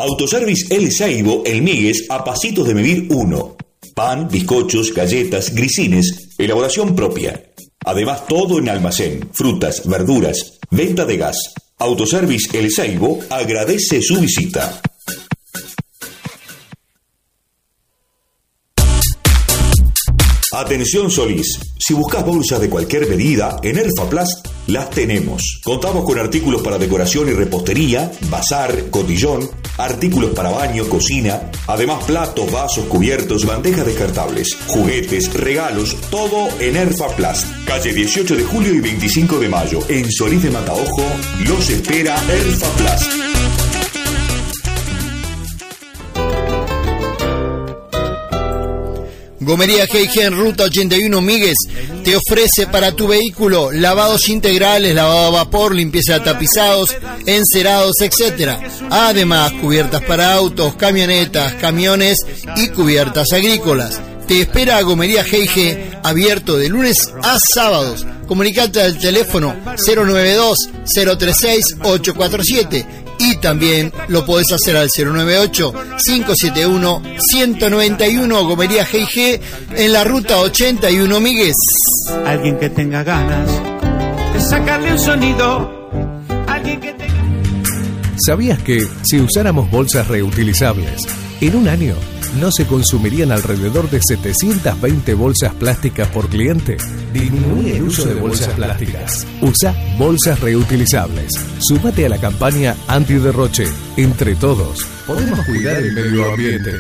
Autoservice El Saibo, El Migues, a pasitos de Medir 1. Pan, bizcochos, galletas, grisines, elaboración propia. Además, todo en almacén, frutas, verduras, venta de gas. Autoservice El Saibo agradece su visita. Atención Solís, si buscas bolsas de cualquier medida, en Erfaplast las tenemos. Contamos con artículos para decoración y repostería, bazar, cotillón, artículos para baño, cocina, además platos, vasos, cubiertos, bandejas descartables, juguetes, regalos, todo en Erfaplast. Calle 18 de julio y 25 de mayo, en Solís de Mataojo, los espera Erfaplast. Gomería G&G en Ruta 81 Migues te ofrece para tu vehículo lavados integrales, lavado a vapor, limpieza de tapizados, encerados, etc. Además, cubiertas para autos, camionetas, camiones y cubiertas agrícolas. Te espera Gomería G&G, abierto de lunes a sábados. Comunicate al teléfono 092-036-847 y también lo podés hacer al 098-571-191. Gomería G&G en la Ruta 81 Migues. Alguien que tenga ganas de sacarle un sonido. Alguien que tenga... ¿Sabías que si usáramos bolsas reutilizables, en un año no se consumirían alrededor de 720 bolsas plásticas por cliente? Disminuye el uso de bolsas plásticas. Usa bolsas reutilizables. Súmate a la campaña antiderroche. Entre todos, podemos cuidar el medio ambiente.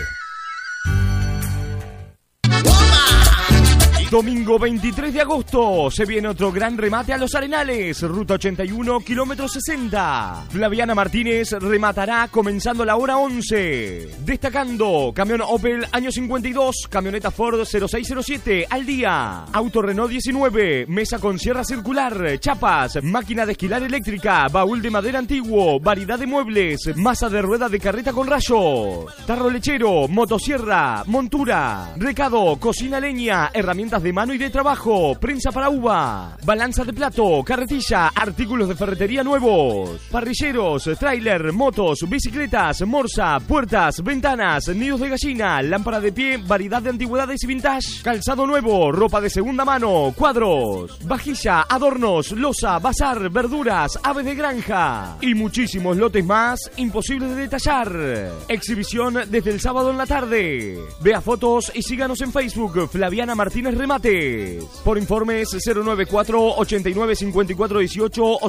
Domingo 23 de agosto se viene otro gran remate a Los Arenales, Ruta 81, kilómetro 60. Flaviana Martínez rematará comenzando la hora 11. Destacando camión Opel año 52, camioneta Ford 0607 al día, auto Renault 19, mesa con sierra circular, chapas, máquina de esquilar eléctrica, baúl de madera antiguo, variedad de muebles, masa de rueda de carreta con rayos, tarro lechero, motosierra, montura, recado, cocina leña, herramientas de mano y de trabajo, prensa para uva, balanza de plato, carretilla, artículos de ferretería nuevos, parrilleros, tráiler, motos, bicicletas, morsa, puertas, ventanas, nidos de gallina, lámpara de pie, variedad de antigüedades y vintage, calzado nuevo, ropa de segunda mano, cuadros, vajilla, adornos, loza, bazar, verduras, aves de granja y muchísimos lotes más imposibles de detallar. Exhibición desde el sábado en la tarde. Vea fotos y síganos en Facebook, Flaviana Martínez Remates. Por informes 094-89-54-18 o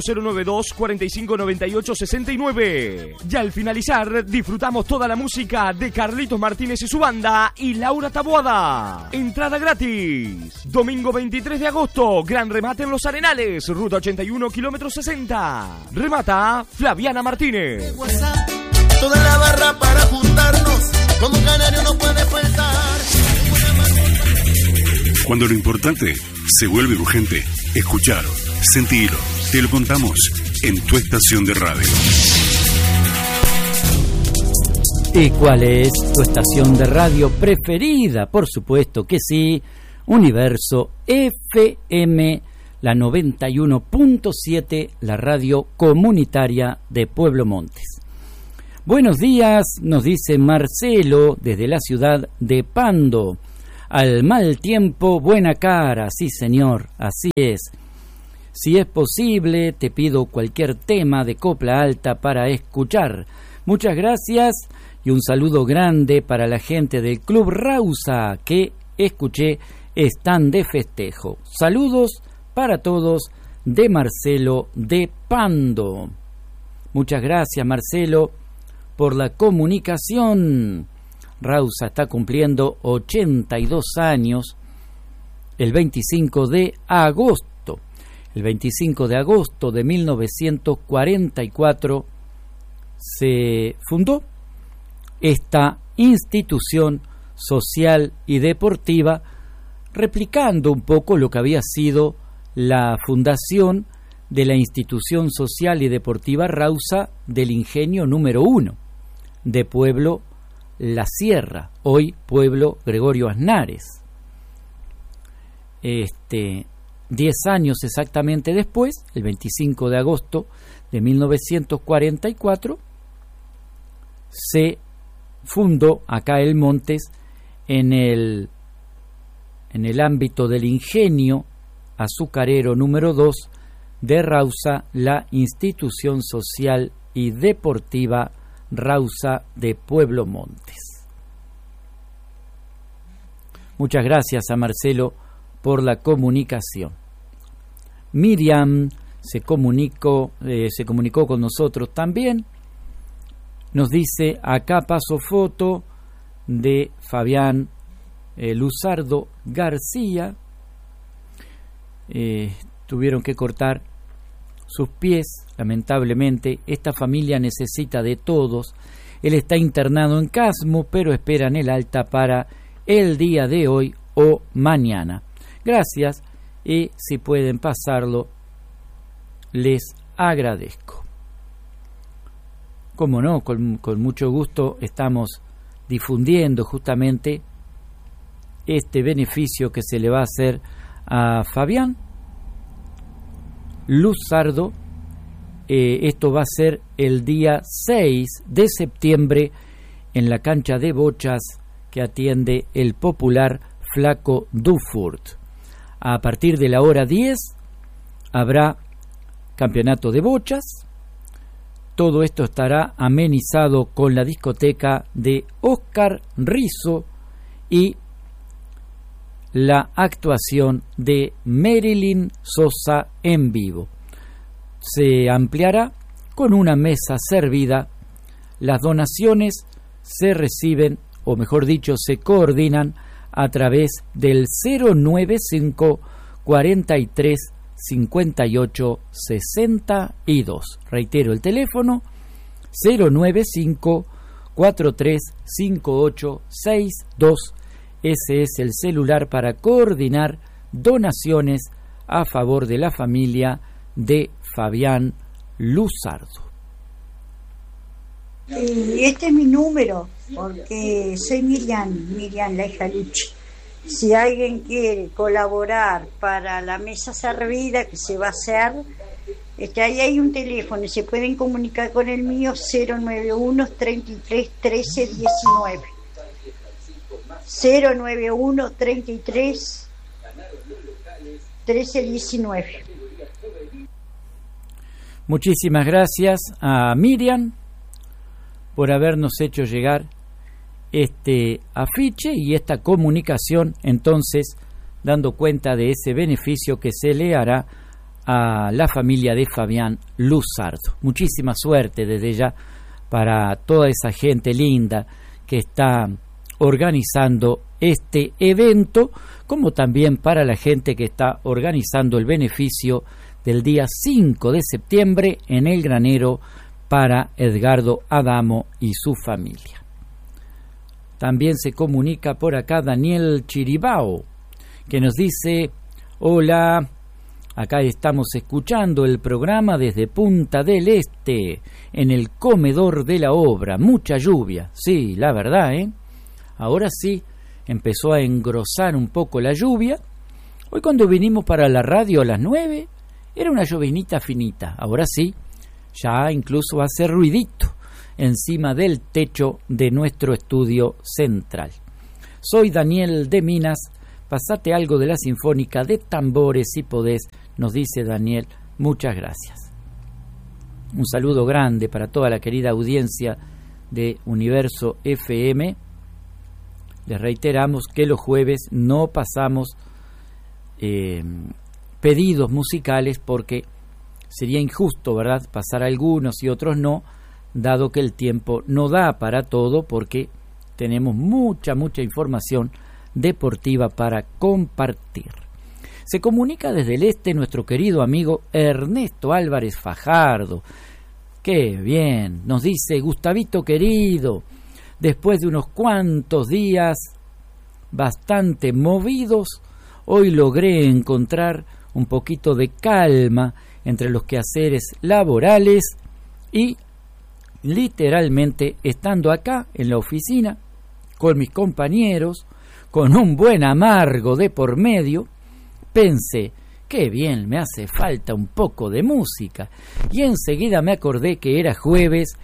092-45-98-69. Y al finalizar disfrutamos toda la música de Carlitos Martínez y su banda y Laura Taboada. Entrada gratis. Domingo 23 de agosto, gran remate en Los Arenales, Ruta 81, kilómetro 60. Remata Flaviana Martínez. Toda la barra para juntarnos, como canario no puede faltar. Cuando lo importante se vuelve urgente, escuchalo, sentilo, te lo contamos en tu estación de radio. ¿Y cuál es tu estación de radio preferida? Por supuesto que sí, Universo FM, la 91.7, la radio comunitaria de Pueblo Montes. Buenos días, nos dice Marcelo desde la ciudad de Pando. Al mal tiempo, buena cara, sí señor, así es. Si es posible, te pido cualquier tema de copla alta para escuchar. Muchas gracias y un saludo grande para la gente del Club Rausa que, escuché, están de festejo. Saludos para todos de Marcelo de Pando. Muchas gracias, Marcelo, por la comunicación. Rausa está cumpliendo 82 años el 25 de agosto. El 25 de agosto de 1944 se fundó esta institución social y deportiva, replicando un poco lo que había sido la fundación de la institución social y deportiva Rausa del Ingenio número 1 de Pueblo La Sierra, hoy Pueblo Gregorio Aznares. 10 años exactamente después, el 25 de agosto de 1944, se fundó acá el Montes en el ámbito del ingenio azucarero número 2 de Rausa, la institución social y deportiva Rausa de Pueblo Montes. Muchas gracias a Marcelo por la comunicación. Miriam se comunicó con nosotros también. Nos dice: acá paso foto de Fabián Luzardo García. Tuvieron que cortar sus pies, lamentablemente. Esta familia necesita de todos. Él está internado en Casmo, pero esperan el alta para el día de hoy o mañana. Gracias, y si pueden pasarlo, les agradezco. Como no, con mucho gusto estamos difundiendo justamente este beneficio que se le va a hacer a Fabián Luzardo. Esto va a ser el día 6 de septiembre en la cancha de bochas que atiende el popular Flaco Dufurt. A partir de la hora 10 habrá campeonato de bochas. Todo esto estará amenizado con la discoteca de Oscar Rizzo y la actuación de Marilyn Sosa en vivo. Se ampliará con una mesa servida. Las donaciones se reciben, o mejor dicho, se coordinan a través del 095 43 58 62. Reitero el teléfono: 095 43 58 62. Ese es el celular para coordinar donaciones a favor de la familia de Fabián Luzardo. Y este es mi número, porque soy Miriam, la hija Luchi. Si alguien quiere colaborar para la mesa servida que se va a hacer, ahí hay un teléfono y se pueden comunicar con el mío: 091 33 13 19. 091 33 13 19. Muchísimas gracias a Miriam por habernos hecho llegar este afiche y esta comunicación, entonces dando cuenta de ese beneficio que se le hará a la familia de Fabián Luzardo. Muchísima suerte desde ya para toda esa gente linda que está organizando este evento, como también para la gente que está organizando el beneficio del día 5 de septiembre en el granero para Edgardo Adamo y su familia. También se comunica por acá Daniel Chiribao, que nos dice: hola, acá estamos escuchando el programa desde Punta del Este, en el comedor de la obra. Mucha lluvia, sí, la verdad, ahora sí, empezó a engrosar un poco la lluvia. Hoy cuando vinimos para la radio a las 9, era una llovinita finita. Ahora sí, ya incluso hace ruidito encima del techo de nuestro estudio central. Soy Daniel de Minas. Pasate algo de la Sinfónica de Tambores si podés, nos dice Daniel. Muchas gracias. Un saludo grande para toda la querida audiencia de Universo FM. Les reiteramos que los jueves no pasamos pedidos musicales porque sería injusto, ¿verdad?, pasar algunos y otros no, dado que el tiempo no da para todo, porque tenemos mucha información deportiva para compartir. Se comunica desde el este nuestro querido amigo Ernesto Álvarez Fajardo. ¡Qué bien! Nos dice: Gustavito querido, después de unos cuantos días bastante movidos, hoy logré encontrar un poquito de calma entre los quehaceres laborales y literalmente estando acá en la oficina con mis compañeros, con un buen amargo de por medio, pensé: qué bien, me hace falta un poco de música. Y enseguida me acordé que era jueves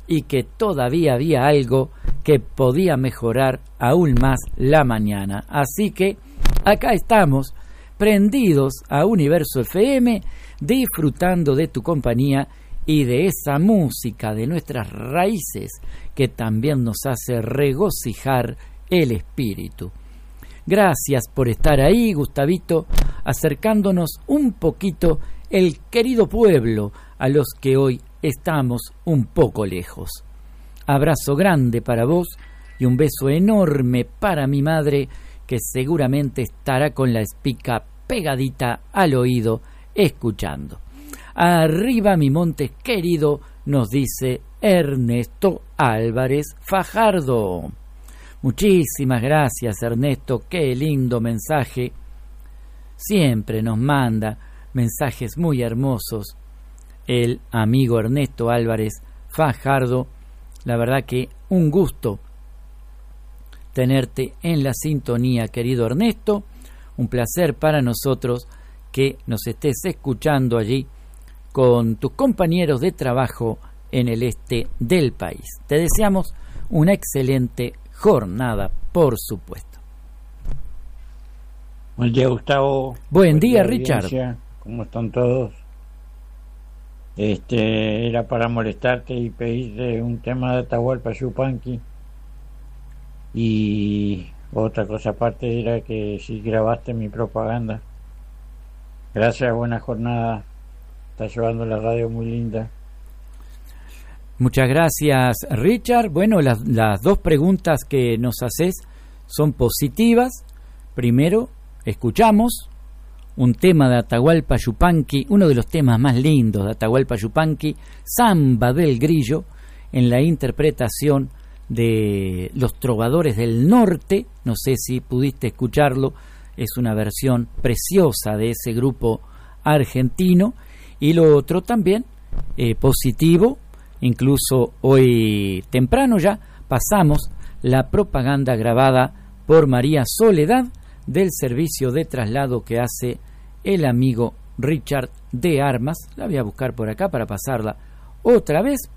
y que todavía había algo que podía mejorar aún más la mañana. Así que acá estamos, prendidos a Universo FM, disfrutando de tu compañía y de esa música de nuestras raíces que también nos hace regocijar el espíritu. Gracias por estar ahí, Gustavito, acercándonos un poquito el querido pueblo a los que hoy estamos un poco lejos. Abrazo grande para vos y un beso enorme para mi madre, que seguramente estará con la espica pegadita al oído escuchando. Arriba mi monte querido, nos dice Ernesto Álvarez Fajardo. Muchísimas gracias, Ernesto, qué lindo mensaje. Siempre nos manda mensajes muy hermosos el amigo Ernesto Álvarez Fajardo. La verdad que un gusto tenerte en la sintonía, querido Ernesto. Un placer para nosotros que nos estés escuchando allí con tus compañeros de trabajo en el este del país. Te deseamos una excelente jornada, por supuesto. Buen día, Gustavo. Buen día, Richard. ¿Cómo están todos? Era para molestarte y pedirte un tema de Atahualpa Yupanqui. Y otra cosa aparte era que si grabaste mi propaganda. Gracias, buena jornada. Estás llevando la radio muy linda. Muchas gracias, Richard. Bueno, las dos preguntas que nos haces son positivas. Primero, escuchamos un tema de Atahualpa Yupanqui, uno de los temas más lindos de Atahualpa Yupanqui, Samba del Grillo, en la interpretación de los Trovadores del Norte. No sé si pudiste escucharlo, es una versión preciosa de ese grupo argentino. Y lo otro también, positivo, incluso hoy temprano ya pasamos la propaganda grabada por María Soledad del servicio de traslado que hace el amigo Richard de Armas. La voy a buscar por acá para pasarla otra vez,